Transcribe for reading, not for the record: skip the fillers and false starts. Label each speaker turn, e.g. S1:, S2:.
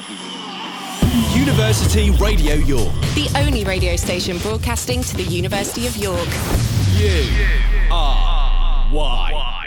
S1: University Radio York.
S2: The only radio station broadcasting to the University of York.
S1: U-R-Y.